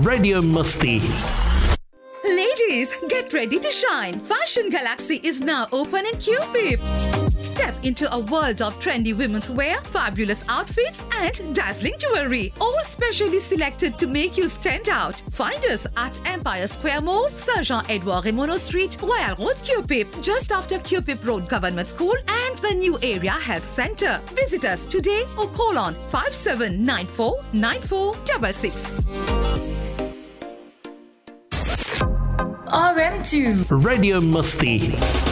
Radio Musti. Ladies, get ready to shine. Fashion Galaxy is now open in QPIP. Step into a world of trendy women's wear, fabulous outfits and dazzling jewelry. All specially selected to make you stand out. Find us at Empire Square Mall, Sir Jean-Edouard Remono Street, Royal Road, QPIP, just after QPIP Road Government School and the New Area Health Centre. Visit us today or call on 5794 9466. RM2 Radio Musti.